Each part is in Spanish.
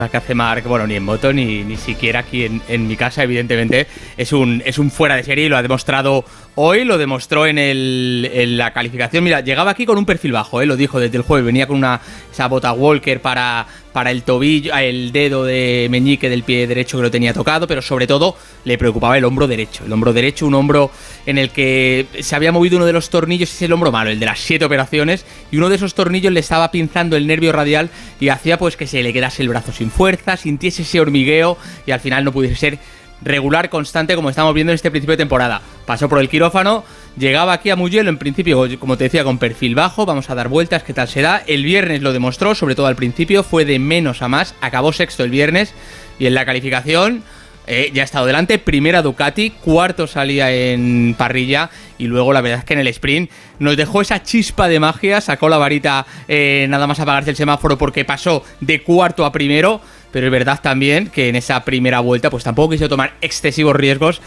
que hace Marc, bueno, ni en moto ni siquiera aquí en mi casa, evidentemente, es un fuera de serie y lo ha demostrado hoy, lo demostró en la calificación. Mira, llegaba aquí con un perfil bajo, lo dijo desde el jueves, venía con esa bota Walker para el tobillo, el dedo de meñique del pie derecho que lo tenía tocado, pero sobre todo le preocupaba el hombro derecho, un hombro en el que se había movido uno de los tornillos, es el hombro malo, el de las 7 operaciones, y uno de esos tornillos le estaba pinzando el nervio radial y hacía pues que se le quedase el brazo sin fuerza, sintiese ese hormigueo y al final no pudiese ser regular, constante, como estamos viendo en este principio de temporada. Pasó por el quirófano, llegaba aquí a Mugello, en principio, como te decía, con perfil bajo, vamos a dar vueltas, qué tal se da. El viernes lo demostró, sobre todo al principio, fue de menos a más, acabó sexto el viernes y en la calificación ya ha estado delante, primera Ducati, cuarto salía en parrilla y luego la verdad es que en el sprint nos dejó esa chispa de magia, sacó la varita nada más apagarse el semáforo porque pasó de cuarto a primero. Pero es verdad también que en esa primera vuelta pues tampoco quiso tomar excesivos riesgos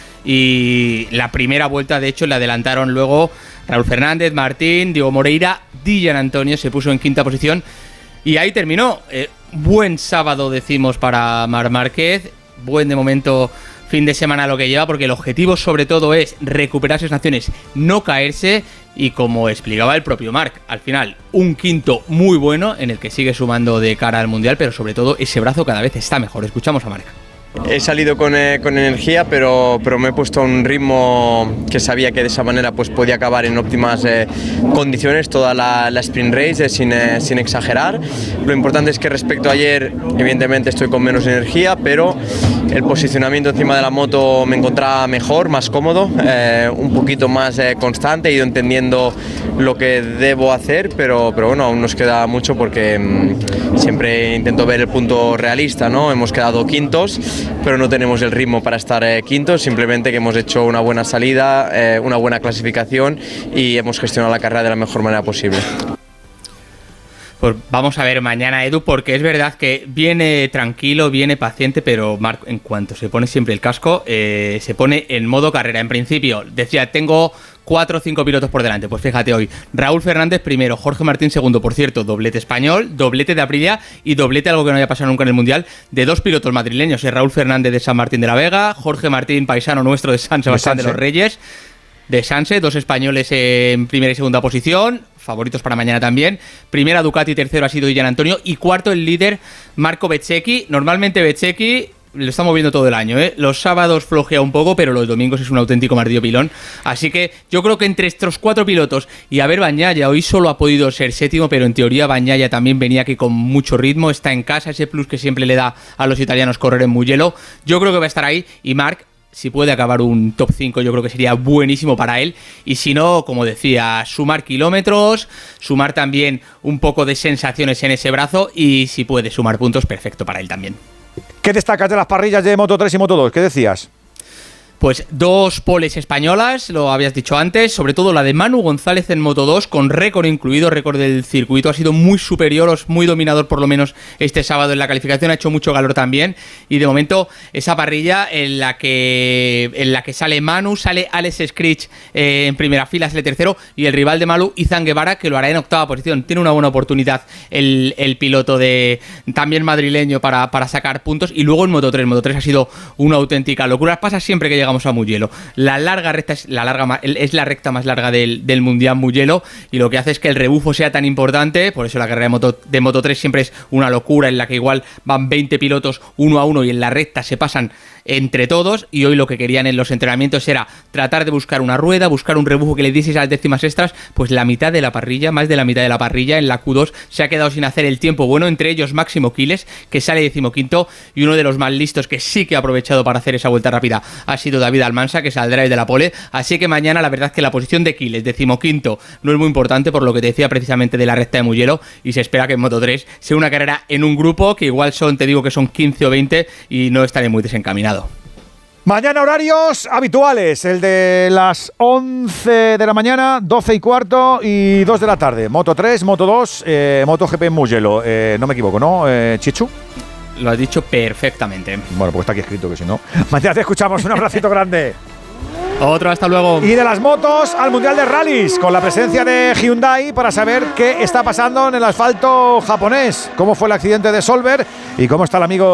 y la primera vuelta de hecho le adelantaron luego Raúl Fernández, Martín, Diego Moreira, Dillan Antonio se puso en quinta posición y ahí terminó. Buen sábado decimos para Marc Márquez, buen de momento fin de semana lo que lleva porque el objetivo sobre todo es recuperar sensaciones, no caerse. Y como explicaba el propio Marc, al final un quinto muy bueno en el que sigue sumando de cara al Mundial, pero sobre todo ese brazo cada vez está mejor. Escuchamos a Marc. He salido con energía, pero me he puesto a un ritmo que sabía que de esa manera pues podía acabar en óptimas condiciones toda la sprint race sin exagerar. Lo importante es que respecto a ayer, evidentemente estoy con menos energía, pero el posicionamiento encima de la moto me encontraba mejor, más cómodo, un poquito más constante, he ido entendiendo lo que debo hacer, pero bueno, aún nos queda mucho porque siempre intento ver el punto realista, ¿no? Hemos quedado quintos, pero no tenemos el ritmo para estar quintos, simplemente que hemos hecho una buena salida, una buena clasificación y hemos gestionado la carrera de la mejor manera posible. Pues vamos a ver mañana, Edu, porque es verdad que viene tranquilo, viene paciente, pero Marc, en cuanto se pone siempre el casco, se pone en modo carrera. En principio, decía, tengo 4 o 5 pilotos por delante. Pues fíjate hoy, Raúl Fernández primero, Jorge Martín segundo, por cierto, doblete español, doblete de Aprilia y doblete, algo que no haya pasado nunca en el Mundial, de 2 pilotos madrileños, Raúl Fernández de San Martín de la Vega, Jorge Martín, paisano nuestro de San Sebastián de los Reyes, de Sanse, 2 españoles en primera y segunda posición, favoritos para mañana también. Primera Ducati, tercero ha sido Dillan Antonio y cuarto el líder Marco Bezzecchi. Normalmente Bezzecchi lo está moviendo todo el año, Los sábados flojea un poco, pero los domingos es un auténtico martillo pilón. Así que yo creo que entre estos 4 pilotos y a ver Bagnaia, hoy solo ha podido ser séptimo, pero en teoría Bagnaia también venía aquí con mucho ritmo, está en casa, ese plus que siempre le da a los italianos correr en Mugello. Yo creo que va a estar ahí y Marc, si puede acabar un top 5, yo creo que sería buenísimo para él. Y si no, como decía, sumar kilómetros, sumar también un poco de sensaciones en ese brazo y si puede sumar puntos, perfecto para él también. ¿Qué destacas de las parrillas de Moto 3 y Moto 2? ¿Qué decías? Pues 2 poles españolas, lo habías dicho antes, sobre todo la de Manu González en Moto 2, con récord incluido, récord del circuito, ha sido muy superior, muy dominador por lo menos este sábado en la calificación, ha hecho mucho calor también, y de momento esa parrilla en la que sale Manu, sale Alex Scritch en primera fila, sale tercero, y el rival de Manu, Izan Guevara, que lo hará en octava posición, tiene una buena oportunidad el piloto de también madrileño para sacar puntos, y luego en Moto 3 ha sido una auténtica locura, pasa siempre que llegamos a Mugello. La larga recta es la recta más larga del Mundial Mugello y lo que hace es que el rebufo sea tan importante, por eso la carrera de Moto 3 siempre es una locura en la que igual van 20 pilotos uno a uno y en la recta se pasan entre todos y hoy lo que querían en los entrenamientos era tratar de buscar una rueda, buscar un rebufo que le diese esas décimas extras, pues la mitad de la parrilla, más de la mitad de la parrilla en la Q2 se ha quedado sin hacer el tiempo bueno, entre ellos Máximo Quiles, que sale 15º y uno de los más listos que sí que ha aprovechado para hacer esa vuelta rápida ha sido David Almansa, que saldrá desde la pole, así que mañana la verdad es que la posición de Quiles, 15º, no es muy importante por lo que te decía precisamente de la recta de Mugello y se espera que en Moto 3 sea una carrera en un grupo que igual te digo que son 15 o 20 y no estaré muy desencaminado. Mañana horarios habituales, el de las 11 de la mañana, 12 y cuarto y 2 de la tarde. Moto 3, Moto 2, MotoGP en Mugello. No me equivoco, ¿no, Chichu? Lo has dicho perfectamente. Bueno, pues está aquí escrito que si no. Mañana te escuchamos, un abracito grande. Otro, hasta luego. Y de las motos al Mundial de Rallys, con la presencia de Hyundai para saber qué está pasando en el asfalto japonés, cómo fue el accidente de Solberg y cómo está el amigo